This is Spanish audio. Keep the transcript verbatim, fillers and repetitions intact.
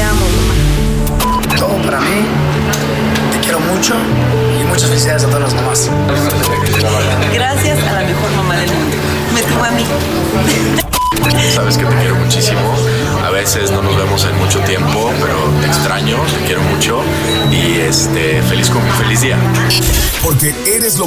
amo, mamá. Todo para mí. Te quiero mucho y muchas felicidades a todas las mamás. Gracias a la mejor mamá del mundo. Me tuvo a mí. Sabes que te quiero muchísimo. A veces no nos vemos en mucho tiempo, pero te extraño, te quiero mucho y este feliz con mi feliz día. Porque eres lo